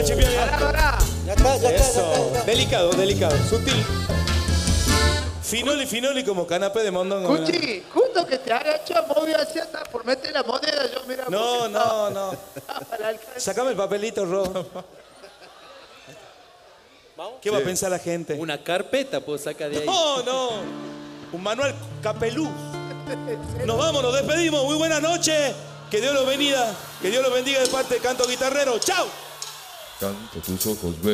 Chipión, chipión. Ya está, ya está. Eso. Delicado, delicado, sutil. Finoli, finoli como canapé de mondongo. Cuchi, justo que te agacha, movió hacia atrás por meter la moneda, yo mira. No, no, no. Sacame el papelito rojo. ¿Qué va a pensar la gente? Una carpeta puedo sacar de ahí. No, no. Un manual capelú. Nos vamos, nos despedimos. Muy buenas noches. Que Dios los bendiga. Que Dios los bendiga de parte de Canto Guitarrero. ¡Chao! Canto tus ojos